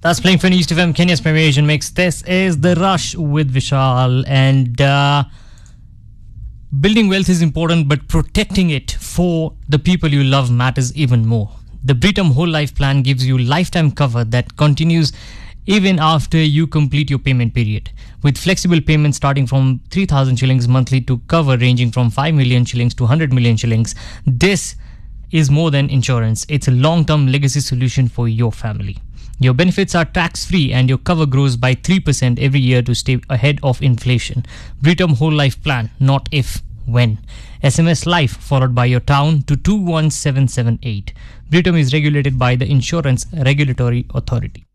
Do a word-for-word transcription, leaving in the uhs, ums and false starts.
That's playing for East F M, Kenya's premier Asian mix. This is The Rush with Vishal. And uh, building wealth is important, but protecting it for the people you love matters even more. The Britam Whole Life Plan gives you lifetime cover that continues even after you complete your payment period. With flexible payments starting from three thousand shillings monthly to cover ranging from five million shillings to one hundred million shillings, this is more than insurance. It's a long-term legacy solution for your family. Your benefits are tax-free and your cover grows by three percent every year to stay ahead of inflation. Britam Whole Life Plan, not if, when. S M S LIFE followed by your town to two one seven seven eight. Britam is regulated by the Insurance Regulatory Authority.